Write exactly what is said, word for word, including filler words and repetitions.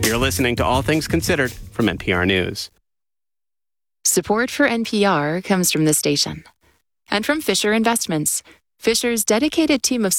You're listening to All Things Considered from N P R News. Support for N P R comes from this station and from Fisher Investments, Fisher's dedicated team of